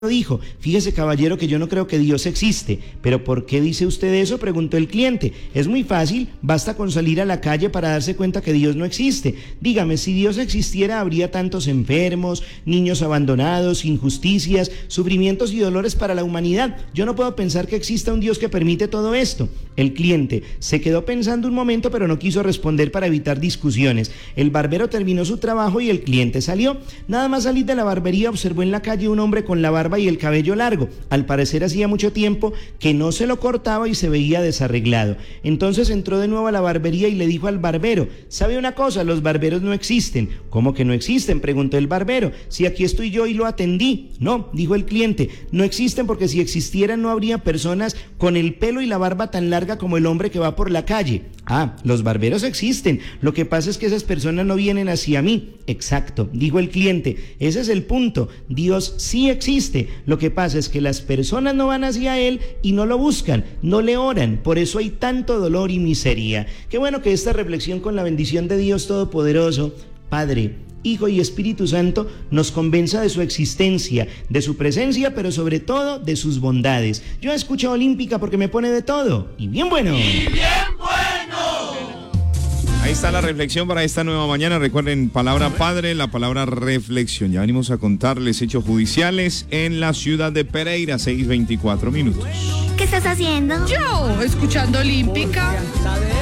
dijo: fíjese, caballero, que yo no creo que Dios existe. ¿Pero por qué dice usted eso?, preguntó el cliente. Es muy fácil, basta con salir a la calle para darse cuenta que Dios no existe. Dígame, si Dios existiera, habría tantos enfermos, niños abandonados, injusticias, sufrimientos y dolores para la humanidad. Yo no puedo pensar que exista un Dios que permite todo esto. El cliente se quedó pensando un momento, pero no quiso responder para evitar discusiones. El barbero terminó su trabajo y el cliente salió. Nada más salir de la barbería, observó en la calle un hombre con la barba y el cabello largo. Al parecer hacía mucho tiempo que no se lo cortaba y se veía desarreglado. Entonces entró de nuevo a la barbería y le dijo al barbero: ¿sabe una cosa? Los barberos no existen. ¿Cómo que no existen?, preguntó el barbero. Si aquí estoy yo y lo atendí. No, dijo el cliente, no existen porque si existieran no habría personas con el pelo y la barba tan larga como el hombre que va por la calle. Ah, los barberos existen. Lo que pasa es que esas personas no vienen hacia mí. Exacto, dijo el cliente. Ese es el punto. Dios sí existe. Lo que pasa es que las personas no van hacia Él y no lo buscan, no le oran. Por eso hay tanto dolor y miseria. Qué bueno que esta reflexión, con la bendición de Dios Todopoderoso, Padre, Hijo y Espíritu Santo, nos convenza de su existencia, de su presencia, pero sobre todo de sus bondades. Yo escucho Olímpica porque me pone de todo. Y bien bueno. ¡Y bien bueno! Ahí está la reflexión para esta nueva mañana. Recuerden, palabra Padre, la palabra reflexión. Ya venimos a contarles hechos judiciales en la ciudad de Pereira, 6:24 minutos. ¿Qué estás haciendo? Yo, escuchando Olímpica.